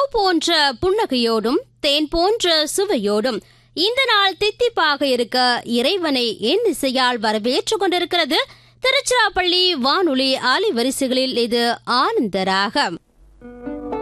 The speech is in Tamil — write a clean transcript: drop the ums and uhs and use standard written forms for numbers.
போன்ற புன்னகையோடும் தேன் போன்ற சுவையோடும் இந்த நாள் தித்திப்பாக இருக்க இறைவனை என் இசையால் வரவேற்றுக் கொண்டிருக்கிறது திருச்சிராப்பள்ளி வானொலி அலைவரிசைகளில். இது ஆனந்த ராகம்.